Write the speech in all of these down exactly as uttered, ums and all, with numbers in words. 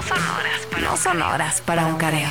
son horas para, no son horas para un careo.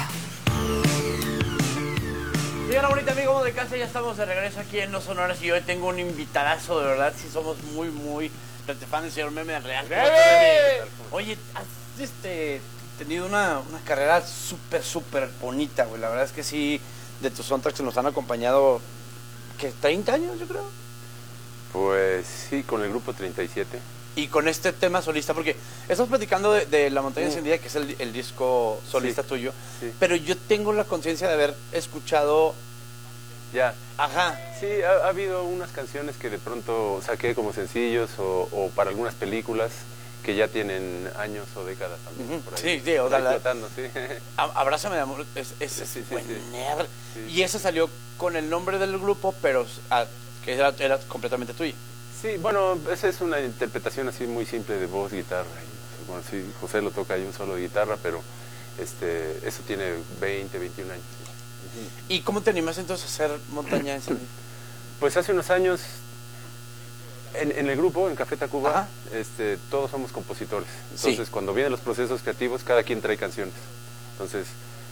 Señora bonita, amigos de casa, ya estamos de regreso aquí en No Son Horas y hoy tengo un invitadazo, de verdad, sí somos muy, muy fan del señor Meme Real. Oye, has este, tenido una, una carrera súper, súper bonita, güey. La verdad es que sí, de tus soundtracks nos han acompañado, ¿qué? ¿treinta años, yo creo? Pues sí, con el grupo treinta y siete. Y con este tema solista, porque estamos platicando de, de La Montaña Encendida, que es el, el disco solista sí, tuyo, sí. Pero yo tengo la conciencia de haber escuchado... Ya. Ajá. Sí, ha, ha habido unas canciones que de pronto saqué como sencillos o, o para algunas películas que ya tienen años o décadas también. Uh-huh. Por ahí, sí, sí, o sea, la... sí. Abrázame de amor, es, es, sí, sí, es sí, sí. Sí. Y esa salió con el nombre del grupo, pero ah, que era, era completamente tuya. Sí, bueno, esa es una interpretación así muy simple de voz, guitarra. Y, bueno, sí, José lo toca ahí un solo de guitarra, pero este, eso tiene veinte, veintiún años. ¿Y cómo te animas entonces a hacer Montaña Encendida? Pues hace unos años, en, en el grupo, en Café Tacuba, este, todos somos compositores. Entonces, sí. Cuando vienen los procesos creativos, cada quien trae canciones. Entonces,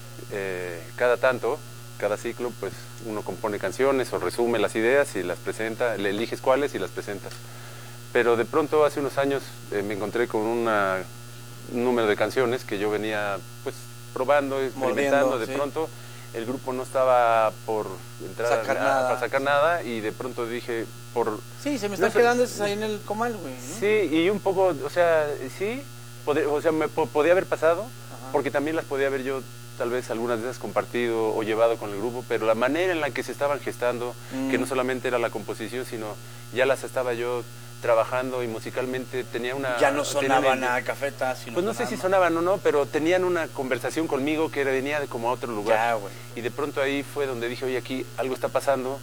eh, cada tanto, cada ciclo, pues uno compone canciones o resume las ideas y las presenta, le eliges cuáles y las presentas. Pero de pronto, hace unos años, eh, me encontré con una, un número de canciones que yo venía, pues, probando, experimentando. Mordiendo, de sí. Pronto, el grupo no estaba por entrar sacar a, nada, para sacar sí. nada y de pronto dije por sí se me están no quedando esas ahí en el comal, güey, ¿no? Sí, y un poco, o sea, sí podría, o sea me podía haber pasado. Ajá. Porque también las podía haber yo tal vez algunas de esas compartido o llevado con el grupo, pero la manera en la que se estaban gestando, mm. que no solamente era la composición, sino ya las estaba yo trabajando y musicalmente tenía una... Ya no sonaban a Cafeta, sino... Pues no sé si sonaban o no, pero tenían una conversación conmigo que venía de como a otro lugar. Ya, güey. Y de pronto ahí fue donde dije, oye, aquí algo está pasando,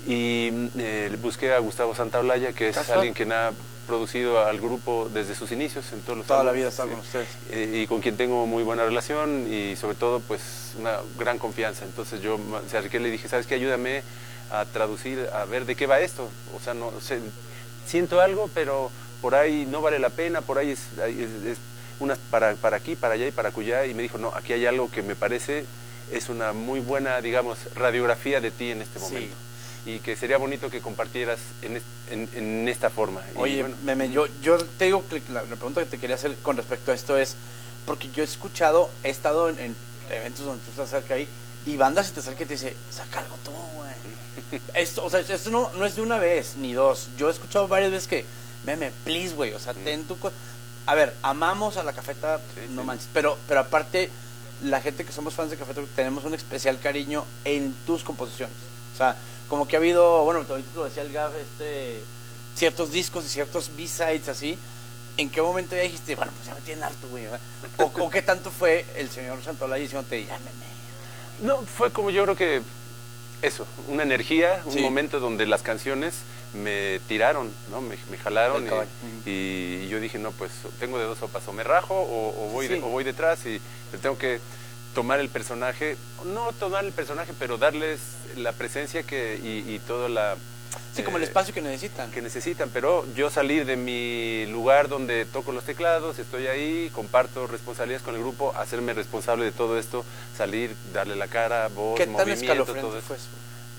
y eh, busqué a Gustavo Santaolalla, que es ¿Casual? alguien que ha producido al grupo desde sus inicios, en todos los Toda años, la vida está sí, con ustedes. Eh, y con quien tengo muy buena relación y sobre todo, pues, una gran confianza. Entonces yo me acerqué y le dije, ¿sabes qué? Ayúdame a traducir, a ver de qué va esto. O sea, no sé... Siento algo, pero por ahí no vale la pena, por ahí es, es, es una para, para aquí, para allá y para acullá, y me dijo, no, aquí hay algo que me parece, es una muy buena, digamos, radiografía de ti en este momento. Sí. Y que sería bonito que compartieras en, en, en esta forma. Oye, y bueno, Meme, yo, yo te digo que la, la pregunta que te quería hacer con respecto a esto es, porque yo he escuchado, he estado en, en eventos donde tú estás cerca ahí, y bandas se te acerca y te dice, saca algo tú, güey. Esto, o sea, esto no, no es de una vez, ni dos. Yo he escuchado varias veces que, Meme, please, güey, o sea, mm. ten tu... Co a ver, amamos a la Cafeta, sí, no sí. manches, pero, pero aparte, la gente que somos fans de Cafeta tenemos un especial cariño en tus composiciones. O sea, como que ha habido, bueno, ahorita lo decía el Gaf, este, ciertos discos y ciertos B-sides así. ¿En qué momento ya dijiste, bueno, pues ya me tienen harto, güey? O, o qué tanto fue el señor Santaolalla diciéndote, ya, Meme? No, fue como yo creo que eso, una energía, un sí. momento donde las canciones me tiraron, ¿no? Me, me jalaron y, y yo dije, no, pues tengo de dos sopas, o me rajo o, o, voy, sí. de, o voy detrás y tengo que tomar el personaje, no tomar el personaje, pero darles la presencia que y, y toda la... Sí, eh, como el espacio que necesitan. Que necesitan, pero yo salir de mi lugar donde toco los teclados, estoy ahí, comparto responsabilidades con el grupo, hacerme responsable de todo esto, salir, darle la cara, voz, ¿Qué movimiento, todo eso. Fue eso?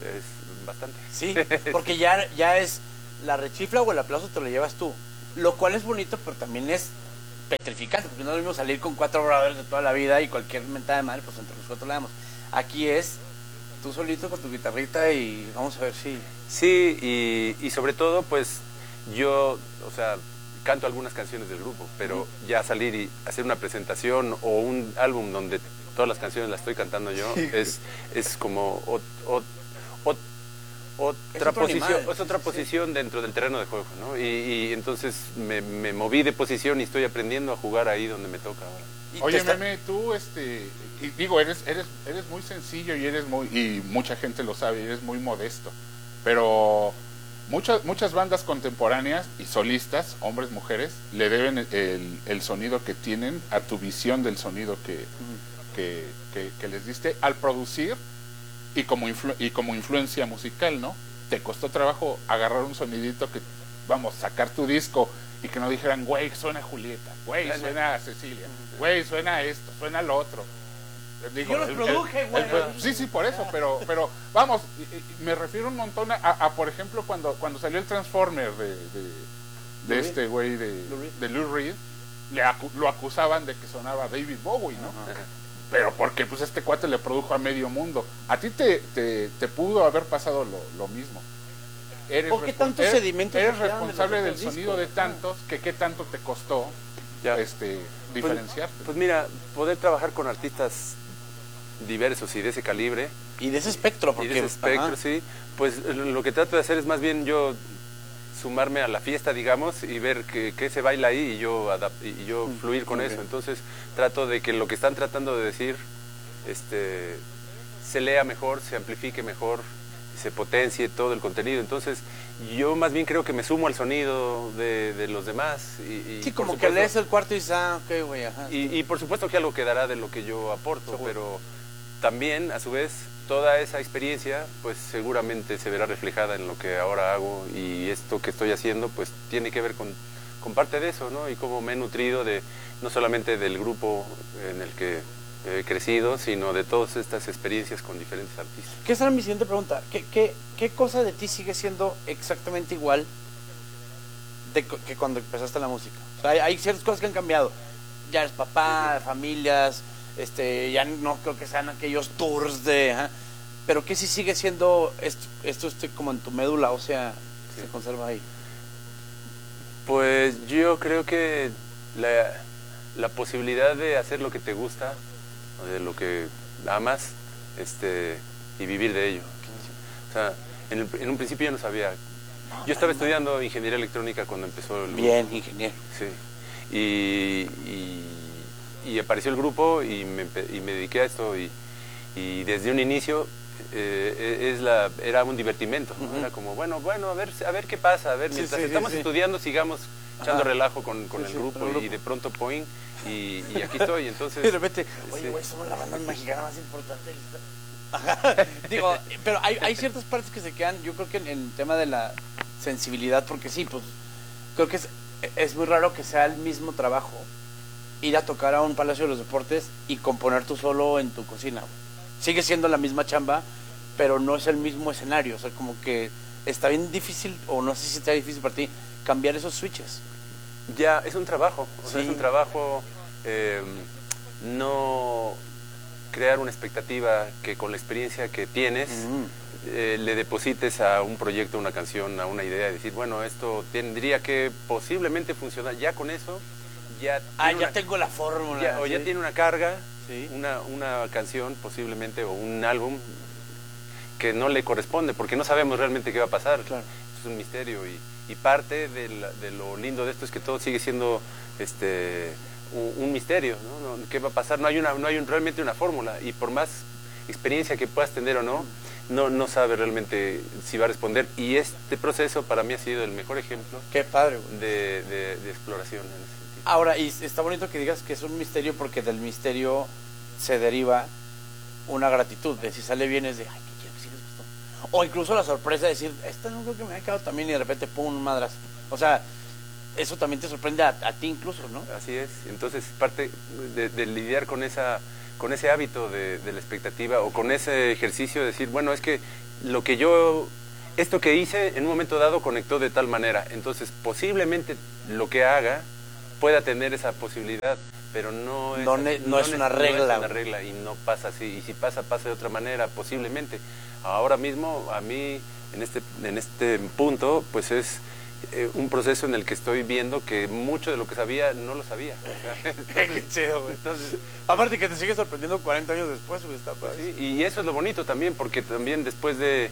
Es bastante. Sí, porque ya, ya es la rechifla o el aplauso te lo llevas tú, lo cual es bonito, pero también es petrificante, porque no es lo mismo salir con cuatro brothers de toda la vida y cualquier mentada de madre, pues entre los cuatro le damos. Aquí es tú solito con tu guitarrita y vamos a ver si... Sí, y, y sobre todo, pues, yo, o sea, canto algunas canciones del grupo, pero uh-huh. ya salir y hacer una presentación o un álbum donde todas las canciones las estoy cantando yo, sí. es, es como ot, ot, ot, otra, posición, es otra posición sí. dentro del terreno de juego, ¿no? Y, y entonces me, me moví de posición y estoy aprendiendo a jugar ahí donde me toca ahora. Oye, está... Meme, tú, este, y digo, eres, eres, eres muy sencillo y eres muy, y mucha gente lo sabe, eres muy modesto, pero muchas, muchas bandas contemporáneas y solistas, hombres, mujeres, le deben el, el sonido que tienen a tu visión del sonido que, uh-huh. que, que, que les diste al producir y como, influ, y como influencia musical, ¿no? Te costó trabajo agarrar un sonidito que, vamos, sacar tu disco y que no dijeran, güey, suena Julieta, güey, suena Cecilia, güey, suena esto, suena lo otro. Digo, yo los el, produje, güey. Sí, sí, por eso, pero, pero vamos, me refiero un montón a, a por ejemplo, cuando, cuando salió el Transformer de, de, de este güey de, de Lou Reed, le acu lo acusaban de que sonaba David Bowie, ¿no? Ajá. Pero porque pues este cuate le produjo a medio mundo. A ti te, te, te pudo haber pasado lo, lo mismo. Eres ¿Por qué tantos eres, sedimentos eres se quedan responsable de del los sonido de discos? tantos, que qué tanto te costó Ya. este diferenciarte. Pues, pues mira, poder trabajar con artistas diversos y de ese calibre. Y de ese espectro, porque... Y de ese espectro, ajá. sí. Pues lo que trato de hacer es más bien yo sumarme a la fiesta, digamos, y ver qué se baila ahí y yo, y yo mm, fluir con okay. eso. Entonces trato de que lo que están tratando de decir este, se lea mejor, se amplifique mejor, se potencie todo el contenido. Entonces yo más bien creo que me sumo al sonido de, de los demás. Y, y sí, como supuesto, que lees el cuarto y dices, ah, ok, güey, ajá. Y, y por supuesto que algo quedará de lo que yo aporto, seguro. Pero también, a su vez, toda esa experiencia, pues seguramente se verá reflejada en lo que ahora hago, y esto que estoy haciendo, pues tiene que ver con, con parte de eso, ¿no? Y cómo me he nutrido de, no solamente del grupo en el que he crecido, sino de todas estas experiencias con diferentes artistas. ¿Qué será mi siguiente pregunta? ¿Qué, qué, qué cosa de ti sigue siendo exactamente igual de que cuando empezaste la música? O sea, hay, hay ciertas cosas que han cambiado. Ya eres papá, sí, sí. familias... Este, ya no creo que sean aquellos tours de... ¿eh? Pero que si sigue siendo esto, esto este, como en tu médula, o sea, sí. se conserva ahí. Pues yo creo que la, la posibilidad de hacer lo que te gusta, de lo que amas, este, y vivir de ello. O sea, en, el, en un principio yo no sabía. Yo estaba estudiando ingeniería electrónica cuando empezó el... Bien, ingeniero. Sí. Y... y y apareció el grupo y me, y me dediqué a esto, y, y desde un inicio eh, es la, era un divertimento, ¿no? Uh-huh. Era como, bueno, bueno, a ver, a ver qué pasa, a ver, mientras sí, sí, estamos sí, estudiando sí. sigamos echando Ajá. relajo con, con sí, el, grupo, sí, el grupo y de pronto poing y, y aquí estoy, entonces... Y de repente, oye, güey, sí. somos la banda mexicana más importante. Ajá. Digo, pero hay, hay ciertas partes que se quedan, yo creo que en el tema de la sensibilidad, porque sí, pues creo que es, es muy raro que sea el mismo trabajo ir a tocar a un Palacio de los Deportes y componer tú solo en tu cocina. Sigue siendo la misma chamba, pero no es el mismo escenario. O sea, como que está bien difícil, o no sé si está difícil para ti, cambiar esos switches. Ya, es un trabajo. O sí. sea, es un trabajo, eh, no crear una expectativa que con la experiencia que tienes, mm. eh, le deposites a un proyecto, una canción, a una idea, y decir, bueno, esto tendría que posiblemente funcionar. Ya con eso... Ya ah, ya una, tengo la fórmula. Ya, o ¿sí? ya tiene una carga, ¿sí? una, una canción posiblemente, o un álbum que no le corresponde, porque no sabemos realmente qué va a pasar. Claro. Es un misterio, y, y parte de, la, de lo lindo de esto es que todo sigue siendo este, un, un misterio, ¿no? ¿no? ¿Qué va a pasar? No hay, una, no hay un, realmente una fórmula, y por más experiencia que puedas tener o no, no, no sabe realmente si va a responder, y este proceso para mí ha sido el mejor ejemplo. Qué padre, de, de, de exploración en ese. Ahora, y está bonito que digas que es un misterio, porque del misterio se deriva una gratitud, de si sale bien es de, ay, qué quiero que sí les gustó. O incluso la sorpresa de decir, esta no creo que me haya quedado también, y de repente, pum, madras. O sea, eso también te sorprende a, a ti incluso, ¿no? Así es. Entonces, parte de, de lidiar con esa con ese hábito de, de la expectativa, o con ese ejercicio de decir, bueno, es que lo que yo, esto que hice en un momento dado conectó de tal manera, entonces posiblemente lo que haga pueda tener esa posibilidad, pero no es, no, ne, no, no es una regla. No es una regla, y no pasa así, y si pasa, pasa de otra manera, posiblemente. Ahora mismo, a mí, en este, en este punto, pues es eh, un proceso en el que estoy viendo que mucho de lo que sabía, no lo sabía. Qué chido, güey. Entonces, aparte que te sigue sorprendiendo cuarenta años después, güey, está padre. Sí, y eso es lo bonito también, porque también después de,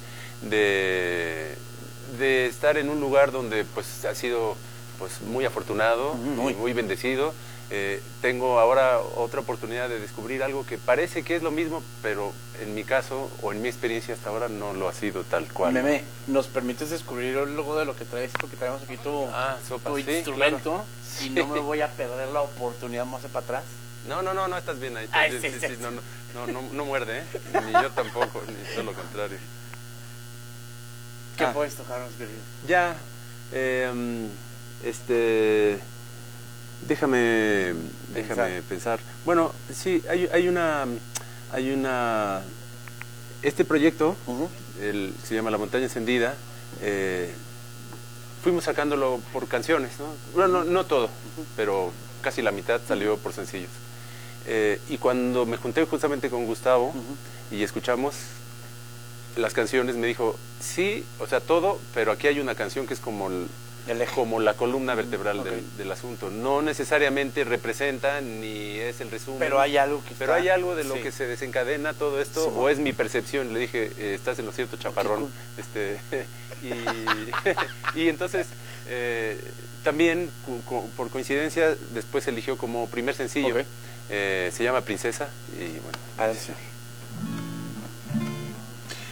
de, de estar en un lugar donde pues ha sido... pues muy afortunado, muy, muy bendecido, eh, tengo ahora otra oportunidad de descubrir algo que parece que es lo mismo, pero en mi caso, o en mi experiencia hasta ahora, no lo ha sido tal cual. Meme, ¿nos permites descubrir luego de lo que traes? Porque traemos aquí tu, ah, sopa, tu sí, instrumento, claro. Y sí. No me voy a perder la oportunidad más para atrás. No, no, no, no, estás bien ahí. Ay, sí, sí, sí, sí, sí, sí. No, no, no, no, no muerde, ¿eh? Ni yo tampoco, ni todo lo contrario. ¿Qué ah. puedes tocarnos, querido? Ya, eh... Este, déjame, déjame pensar. Bueno, sí, hay, hay una, hay una, este proyecto, uh-huh. el, se llama La Montaña Encendida. Eh, fuimos sacándolo por canciones, ¿no? Bueno, no, no todo, uh-huh. pero casi la mitad salió por sencillos. Eh, y cuando me junté justamente con Gustavo uh-huh. y escuchamos las canciones, me dijo, sí, o sea, todo, pero aquí hay una canción que es como, el, el como la columna vertebral okay. del, del asunto. No necesariamente representa ni es el resumen. Pero hay algo que Pero está... hay algo de lo sí. que se desencadena todo esto, sí, o es mi percepción. Le dije, eh, estás en lo cierto, chaparrón. Okay, cool. este, y, y entonces... Eh, también, co por coincidencia, después eligió como primer sencillo. Okay. Eh, se llama Princesa y bueno, a ver, sí.